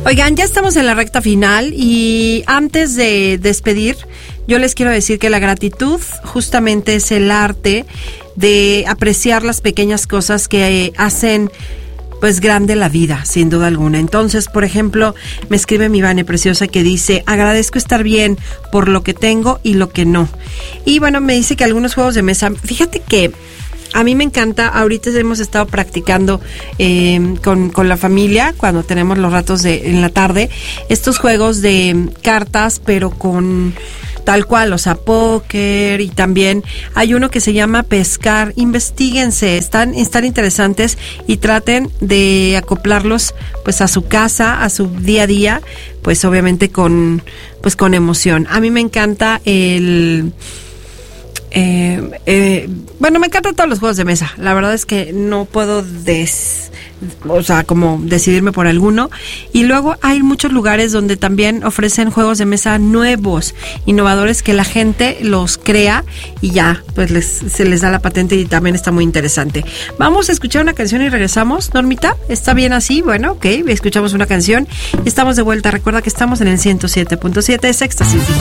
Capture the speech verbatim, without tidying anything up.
Oigan, ya estamos en la recta final y antes de despedir, yo les quiero decir que la gratitud justamente es el arte de apreciar las pequeñas cosas que hacen pues grande la vida, sin duda alguna. Entonces, por ejemplo, me escribe mi Vane preciosa que dice: agradezco estar bien por lo que tengo y lo que no. Y bueno, me dice que algunos juegos de mesa, fíjate que a mí me encanta, ahorita hemos estado practicando eh, con, con la familia, cuando tenemos los ratos de en la tarde, estos juegos de cartas, pero con tal cual, o sea, póker, y también hay uno que se llama pescar. Investíguense, están, están interesantes y traten de acoplarlos pues a su casa, a su día a día, pues obviamente con, pues con emoción. A mí me encanta el... Eh, eh, bueno, me encantan todos los juegos de mesa. La verdad es que no puedo des, o sea, como decidirme por alguno. Y luego hay muchos lugares donde también ofrecen juegos de mesa nuevos, innovadores, que la gente los crea y ya, pues les, se les da la patente y también está muy interesante. Vamos a escuchar una canción y regresamos. Normita, ¿está bien así? Bueno, ok, escuchamos una canción y estamos de vuelta. Recuerda que estamos en el ciento siete punto siete, es Éxtasis.